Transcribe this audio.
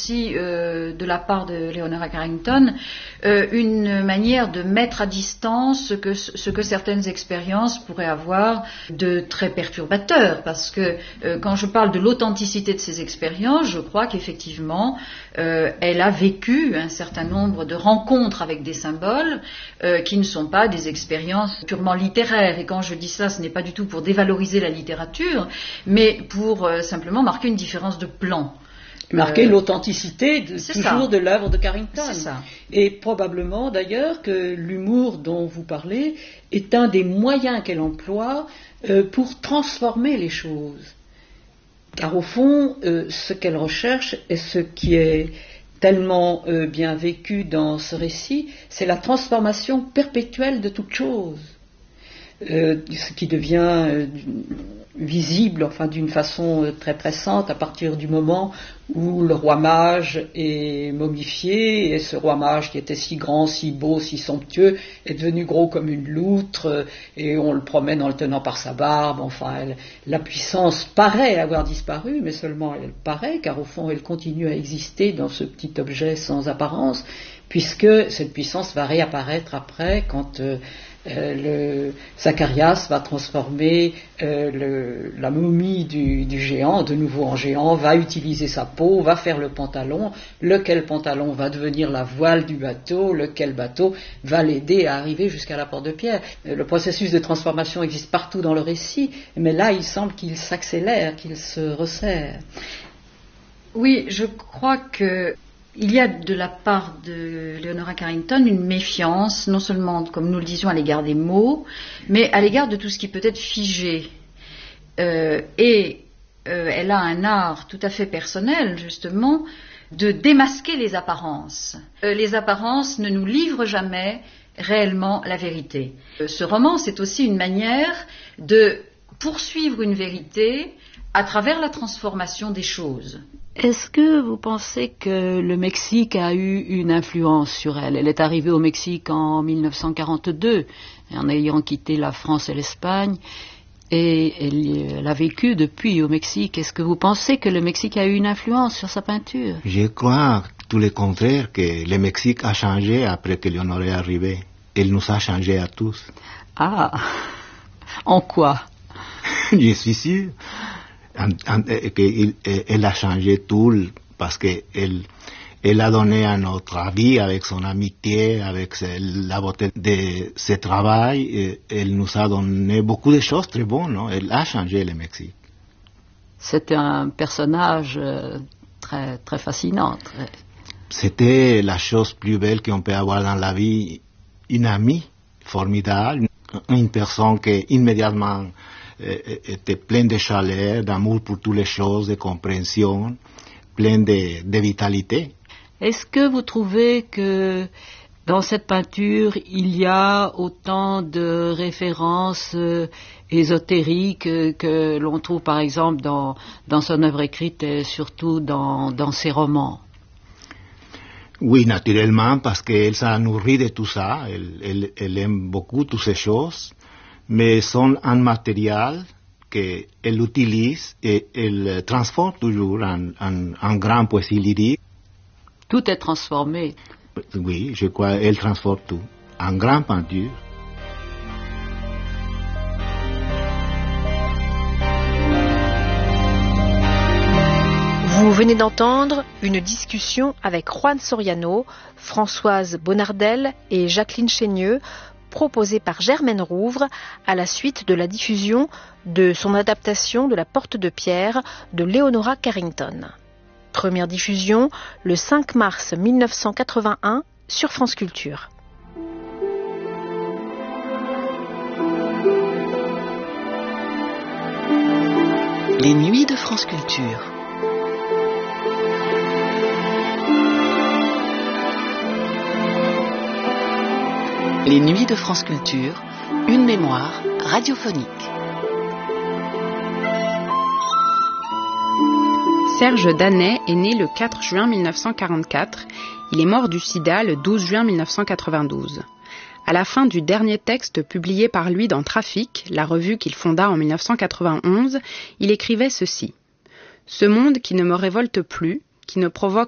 aussi, de la part de Leonora Carrington, une manière de mettre à distance ce que certaines expériences pourraient avoir de très perturbateur, parce que quand je parle de l'authenticité de ces expériences, je crois qu'effectivement, elle a vécu un certain nombre de rencontres avec des symboles qui ne sont pas des expériences purement littéraires. Et quand je dis ça, ce n'est pas du tout pour dévaloriser la littérature, mais pour simplement marquer une différence de plan. Marquer l'authenticité de l'œuvre de Carrington. C'est ça. Et probablement d'ailleurs que l'humour dont vous parlez est un des moyens qu'elle emploie pour transformer les choses. Car au fond, ce qu'elle recherche et ce qui est tellement bien vécu dans ce récit, c'est la transformation perpétuelle de toute chose. Ce qui devient visible, enfin d'une façon très pressante, à partir du moment où le roi mage est momifié, et ce roi mage qui était si grand, si beau, si somptueux, est devenu gros comme une loutre, et on le promène en le tenant par sa barbe. Enfin, la puissance paraît avoir disparu, mais seulement elle paraît, car au fond elle continue à exister dans ce petit objet sans apparence, puisque cette puissance va réapparaître après quand Zacharias va transformer la momie du géant de nouveau en géant, va utiliser sa peau, va faire le pantalon, lequel pantalon va devenir la voile du bateau, lequel bateau va l'aider à arriver jusqu'à la porte de pierre. Le processus de transformation existe partout dans le récit, mais là il semble qu'il s'accélère, qu'il se resserre. Oui, je crois que il y a de la part de Leonora Carrington une méfiance, non seulement, comme nous le disions, à l'égard des mots, mais à l'égard de tout ce qui peut être figé. Elle a un art tout à fait personnel, justement, de démasquer les apparences. Les apparences ne nous livrent jamais réellement la vérité. Ce roman, c'est aussi une manière de poursuivre une vérité à travers la transformation des choses. Est-ce que vous pensez que le Mexique a eu une influence sur elle? Elle est arrivée au Mexique en 1942, en ayant quitté la France et l'Espagne, et elle a vécu depuis au Mexique. Est-ce que vous pensez que le Mexique a eu une influence sur sa peinture? Je crois tout le contraire, que le Mexique a changé après que Léonore est arrivée. Elle nous a changé à tous. Ah, en quoi? Je suis sûr. Elle a changé tout parce qu'elle a donné à notre vie avec son amitié, avec la beauté de ses travail. Et elle nous a donné beaucoup de choses très bonnes. Non? Elle a changé le Mexique. C'était un personnage très, très fascinant. C'était la chose plus belle qu'on peut avoir dans la vie. Une amie formidable, une personne qui immédiatement était plein de chaleur, d'amour pour toutes les choses, de compréhension, plein de vitalité. Est-ce que vous trouvez que dans cette peinture, il y a autant de références ésotériques que l'on trouve par exemple dans son œuvre écrite et surtout dans ses romans? Oui, naturellement, parce qu'elle s'est nourrie de tout ça. Elle aime beaucoup toutes ces choses. Mais sont un matériel qu'elle utilise et elle transforme toujours en grande poésie lyrique. Tout est transformé. Oui, je crois qu'elle transforme tout en grande peinture. Vous venez d'entendre une discussion avec Juan Soriano, Françoise Bonnardel et Jacqueline Chénieux, proposée par Germaine Rouvre à la suite de la diffusion de son adaptation de La Porte de Pierre de Leonora Carrington. Première diffusion le 5 mars 1981 sur France Culture. Les nuits de France Culture. Les nuits de France Culture, une mémoire radiophonique. Serge Danet est né le 4 juin 1944. Il est mort du sida le 12 juin 1992. À la fin du dernier texte publié par lui dans Trafic, la revue qu'il fonda en 1991, il écrivait ceci. « Ce monde qui ne me révolte plus, qui ne provoque